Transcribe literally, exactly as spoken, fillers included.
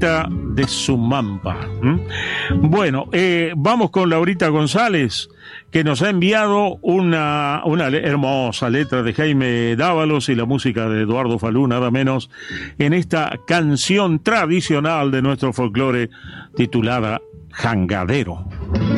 Laurita de Sumampa. ¿Mm? Bueno, eh, vamos con Laurita González, que nos ha enviado una, una hermosa letra de Jaime Dávalos y la música de Eduardo Falú, nada menos, en esta canción tradicional de nuestro folclore titulada Jangadero.